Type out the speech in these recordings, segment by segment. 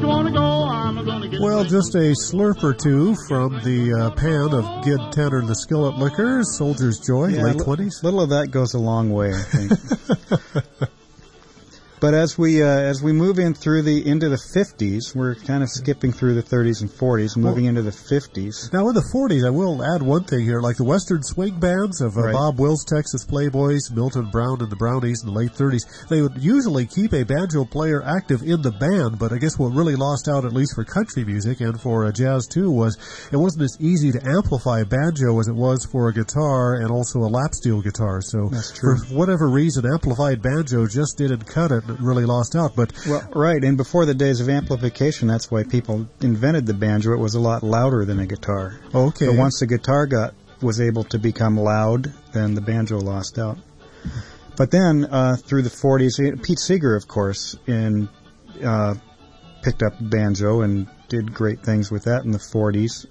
you wanna go, I'm gonna get Well, just a slurp or two from the pan of Gid Tanner and the Skillet Liquors, Soldier's Joy, late 20s. Little of that goes a long way, I think. But as we move into the 50s, we're kind of skipping through the 30s and 40s, moving into the 50s. Now, in the 40s, I will add one thing here, like the Western swing bands of Bob Wills' Texas Playboys, Milton Brown and the Brownies in the late 30s, they would usually keep a banjo player active in the band, but I guess what really lost out, at least for country music and for jazz too, was it wasn't as easy to amplify a banjo as it was for a guitar and also a lap steel guitar. So that's true. For whatever reason, amplified banjo just didn't cut it. Really lost out, but right. And before the days of amplification, that's why people invented the banjo. It was a lot louder than a guitar. Okay. But once the guitar was able to become loud, then the banjo lost out. But then through the 40s, Pete Seeger, of course, picked up banjo and did great things with that in the 40s.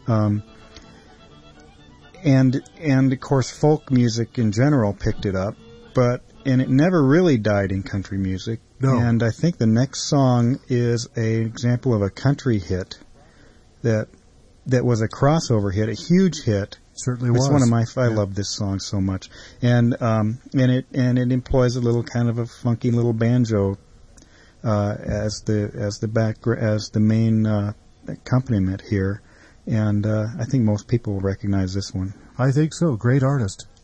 And of course, folk music in general picked it up, and it never really died in country music. No. And I think the next song is an example of a country hit that was a crossover hit, a huge hit. Certainly was. It's one of my. I love this song so much, and it employs a little kind of a funky little banjo as the main accompaniment here, and I think most people will recognize this one. I think so. Great artist.